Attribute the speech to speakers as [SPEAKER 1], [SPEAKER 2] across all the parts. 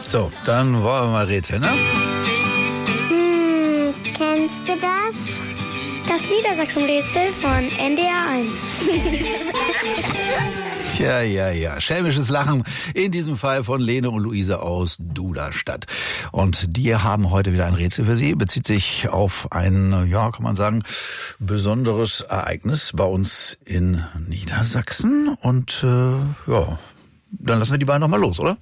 [SPEAKER 1] So, dann wollen wir mal rätseln, ne?
[SPEAKER 2] Kennst du das? Das Niedersachsen-Rätsel von NDR 1.
[SPEAKER 1] Ja. Schelmisches Lachen, in diesem Fall von Lene und Luise aus Duderstadt. Und die haben heute wieder ein Rätsel für Sie. Bezieht sich auf ein, ja, kann man sagen, besonderes Ereignis bei uns in Niedersachsen. Und ja, dann lassen wir die beiden noch mal los, oder?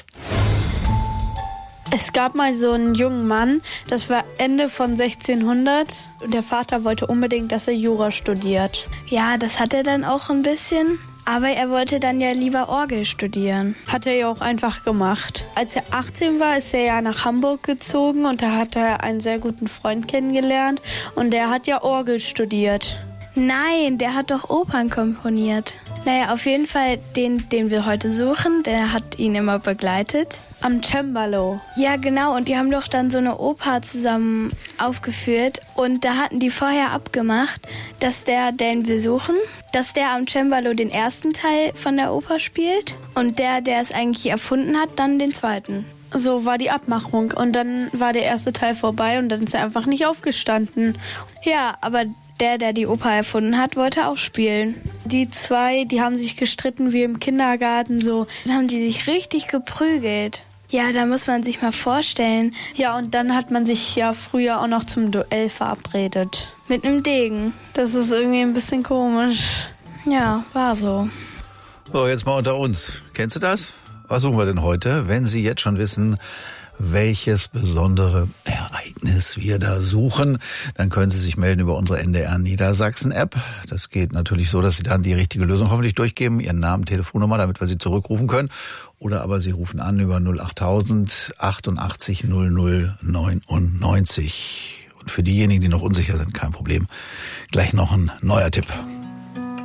[SPEAKER 3] Es gab mal so einen jungen Mann, das war Ende von 1600. Und der Vater wollte unbedingt, dass er Jura studiert.
[SPEAKER 4] Ja, das hat er dann auch ein bisschen. Aber er wollte dann ja lieber Orgel studieren.
[SPEAKER 3] Hat er ja auch einfach gemacht. Als er 18 war, ist er ja nach Hamburg gezogen und da hat er einen sehr guten Freund kennengelernt. Und der hat ja Orgel studiert.
[SPEAKER 4] Nein, der hat doch Opern komponiert. Naja, auf jeden Fall den wir heute suchen, der hat ihn immer begleitet.
[SPEAKER 3] Am Cembalo.
[SPEAKER 4] Ja, genau. Und die haben doch dann so eine Oper zusammen aufgeführt. Und da hatten die vorher abgemacht, dass den wir suchen, dass der am Cembalo den ersten Teil von der Oper spielt. Und der es eigentlich erfunden hat, dann den zweiten.
[SPEAKER 3] So war die Abmachung. Und dann war der erste Teil vorbei und dann ist er einfach nicht aufgestanden.
[SPEAKER 4] Ja, aber der die Oper erfunden hat, wollte auch spielen.
[SPEAKER 3] Die zwei, die haben sich gestritten wie im Kindergarten so.
[SPEAKER 4] Dann haben die sich richtig geprügelt. Ja, da muss man sich mal vorstellen.
[SPEAKER 3] Ja, und dann hat man sich ja früher auch noch zum Duell verabredet.
[SPEAKER 4] Mit einem Degen.
[SPEAKER 3] Das ist irgendwie ein bisschen komisch.
[SPEAKER 4] Ja, war so.
[SPEAKER 1] So, jetzt mal unter uns. Kennst du das? Was suchen wir denn heute? Wenn Sie jetzt schon wissen, welches besondere Ereignis wir da suchen, dann können Sie sich melden über unsere NDR Niedersachsen App. Das geht natürlich so, dass Sie dann die richtige Lösung hoffentlich durchgeben, Ihren Namen, Telefonnummer, damit wir Sie zurückrufen können. Oder aber Sie rufen an über 08000 88 00 99. Und für diejenigen, die noch unsicher sind, kein Problem. Gleich noch ein neuer Tipp.